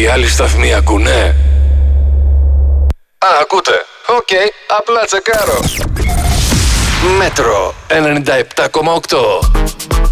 οι άλλοι σταθμοί ακούνε? Α, ακούτε. Οκ, απλά τσεκάρω. Μέτρο 97,8.